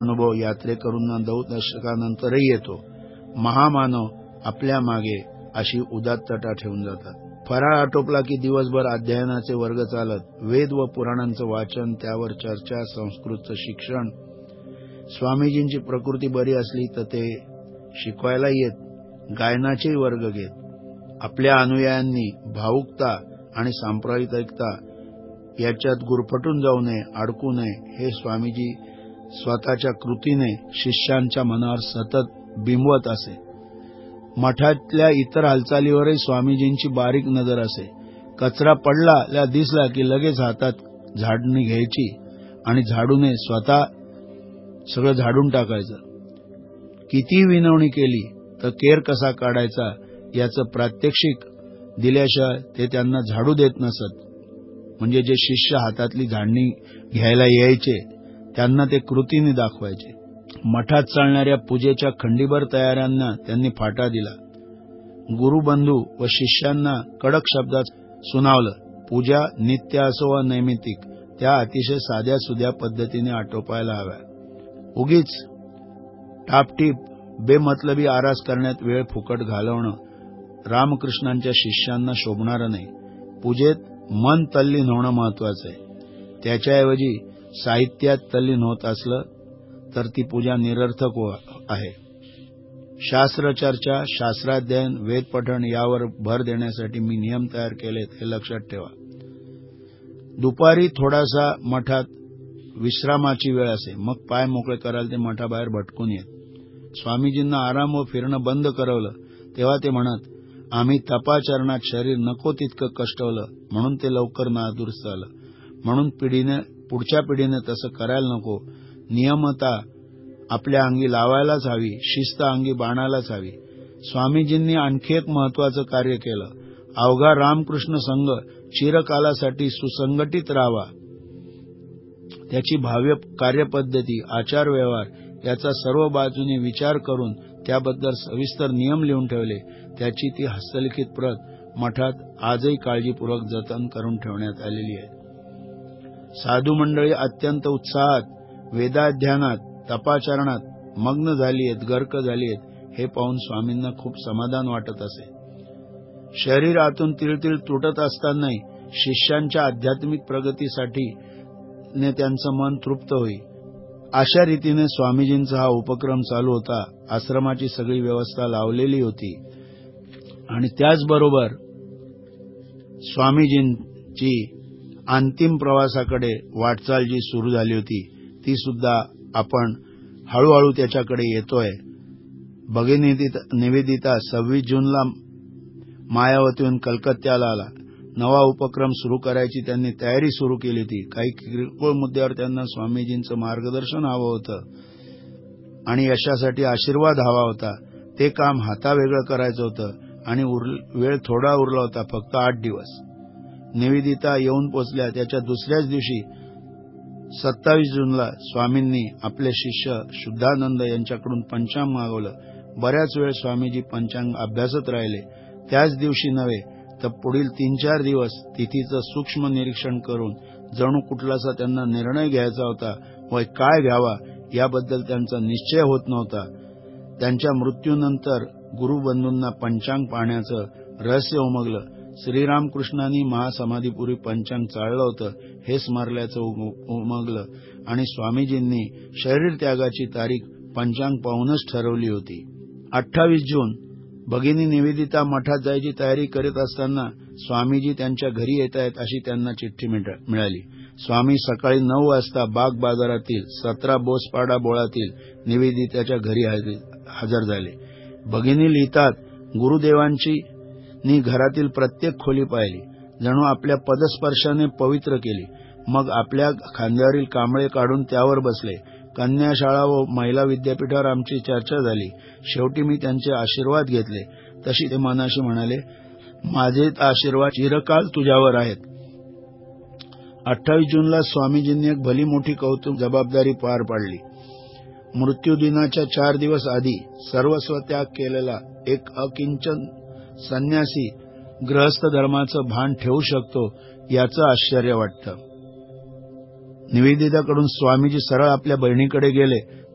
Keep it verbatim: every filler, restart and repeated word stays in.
अनुभव यात्रेकरूंना दोन दशकानंतरही येतो. महामानव आपल्या मागे अशी उदात्तता ठेवून जातात. फराळ आटोपला की दिवसभर अध्ययनाचे वर्ग चालत, वेद व पुराणांचं वाचन, त्यावर चर्चा, संस्कृतचं शिक्षण. स्वामीजींची प्रकृती बरी असली तर ते शिकवायला येत, गायनाचेही वर्ग घेत. आपल्या अनुयायांनी भावुकता आणि सांप्रदायिकता याच्यात गुरफटून जाऊ नये, अडकू नये, हे स्वामीजी स्वतःच्या कृतीने शिष्यांच्या मनावर सतत बिंबवत असे. मठातल्या इतर हालचालीवरही स्वामीजींची बारीक नजर असे. कचरा पडला दिसला की लगेच हातात झाडणी घ्यायची आणि झाडूने स्वतः सगळं झाडून टाकायचं. किती विनवणी केली तर केर कसा काढायचा याचं प्रात्यक्षिक दिल्याशिवाय ते त्यांना झाडू देत नसत. म्हणजे जे शिष्य हातातली झाडणी घ्यायला यायचे त्यांना ते कृतीने दाखवायचे. मठात चालणाऱ्या पूजेच्या खंडीभर तयाऱ्यांना त्यांनी फाटा दिला. गुरुबंधू व शिष्यांना कडक शब्दात सुनावलं, पूजा नित्य असो व नैमित्तिक त्या अतिशय साध्या सुध्या पद्धतीने आटोपायला हव्या. उगीच टापटीप बेमतलबी आरास करण्यात वेळ फुकट घालवणं रामकृष्णांच्या शिष्यांना शोभणारं नाही. पूजेत मन तल्लीन होणं महत्वाचं आहे. त्याच्याऐवजी साहित्यात तल्लीन होत असलं तर ती पूजा निरर्थक आहे. शास्त्रचर्चा, शास्त्राध्ययन, वेदपठण यावर भर देण्यासाठी मी नियम तयार केलेत हे लक्षात ठेवा. दुपारी थोडासा मठात विश्रामाची वेळ असे, मग पाय मोकळे कराल ते मठाबाहेर भटकून येत. स्वामीजींना आराम व फिरणं बंद करवलं तेव्हा ते म्हणत, आम्ही तपाचरणात शरीर नको तितकं कष्टवलं म्हणून ते लवकर नादुरुस्त झालं. म्हणून पिढीने पुढच्या पिढीने तसं करायला नको. नियमता आपल्या अंगी लावायलाच हवी, शिस्त अंगी बाणायलाच हवी. स्वामीजींनी आणखी एक महत्वाचं कार्य केलं. अवघा रामकृष्ण संघ चिरकालासाठी सुसंघटित राहावा, त्याची भाव्य कार्यपद्धती, आचार व्यवहार याचा सर्व बाजूने विचार करून त्याबद्दल सविस्तर नियम लिहून ठेवले. त्याची ती हस्तलिखित प्रत मठात आजही काळजीपूर्वक जतन करून ठेवण्यात आलेली आहे. साधू मंडळी अत्यंत उत्साहात वेदाध्ययनात, तपाचरणात मग्न झाली आहेत, गर्क झाली आहेत हे पाहून स्वामींना खूप समाधान वाटत असे. शरीर आतून तिळतिळ तुटत असतानाही शिष्यांच्या आध्यात्मिक प्रगतीसाठी ने त्यांचं मन तृप्त होई. अशा रीतीने स्वामीजींचा हा उपक्रम चालू होता. आश्रमाची सगळी व्यवस्था लावलेली होती आणि त्याचबरोबर स्वामीजींची अंतिम प्रवासाकडे वाटचाल जी सुरू झाली होती ती सुद्धा आपण हळूहळू त्याच्याकडे येतोय. भगिनी निवेदिता सव्वीस जूनला मायावतीहून कलकत्त्याला आला. नवा उपक्रम सुरू करायची त्यांनी तयारी सुरू केली होती. काही किरकोळ मुद्द्यावर त्यांना स्वामीजींचं मार्गदर्शन हवं होतं आणि यशासाठी आशीर्वाद हवा होता. ते काम हातावेगळं करायचं होतं आणि वेळ थोडा उरला होता, फक्त आठ दिवस. निवेदिता येऊन पोचल्या त्याच्या दुसऱ्याच दिवशी सत्तावीस जूनला स्वामींनी आपले शिष्य शुद्धानंद यांच्याकडून पंचांग मागवलं. बऱ्याच वेळ स्वामीजी पंचांग अभ्यासत राहिले. त्याच दिवशी नव्हे तर पुढील तीन चार दिवस तिथीचं सूक्ष्म निरीक्षण करून जणू कुठलासा त्यांना निर्णय घ्यायचा होता व काय घ्यावा याबद्दल त्यांचा निश्चय होत नव्हता. त्यांच्या मृत्यूनंतर गुरुबंधूंना पंचांग पाहण्याचं रहस्य उमगलं. श्रीरामकृष्णांनी महासमाधीपूर्वी पंचांग चाळलं होतं हे स्मरल्याचं उमगलं आणि स्वामीजींनी शरीर त्यागाची तारीख पंचांग पाहूनच ठरवली होती. अठ्ठावीस जून भगिनी निवेदिता मठात जायची तयारी करीत असताना स्वामीजी त्यांच्या घरी येत आहेत अशी त्यांना चिठ्ठी मिळाली. स्वामी सकाळी नऊ वाजता बाग बाजारातील सतरा बोसपाडा बोळातील निवेदिताच्या घरी हजर झाले. भगिनी लिहितात, गुरुदेवांची नी घरातील प्रत्येक खोली पाहिली, जणू आपल्या पदस्पर्शाने पवित्र केली. मग आपल्या खांद्यावरील कांबळे काढून त्यावर बसले. कन्याशाळा व महिला विद्यापीठावर आमची चर्चा झाली. शेवटी मी त्यांचे आशीर्वाद घेतले. तशी ते मनाशी म्हणाले, माझे आशीर्वाद चिरकाल तुझ्यावर आहेत. अठ्ठावीस जूनला स्वामीजींनी एक भली मोठी कौतुक जबाबदारी पार पाडली. मृत्यूदिनाच्या चार दिवस आधी सर्वस्व त्याग केलेला एक अकिंचन संन्यासी गृहस्थ धर्माचं भान ठेवू शकतो याचं आश्चर्य वाटतं. निवेदिताकडून स्वामीजी सरळ आपल्या बहिणीकडे गेले.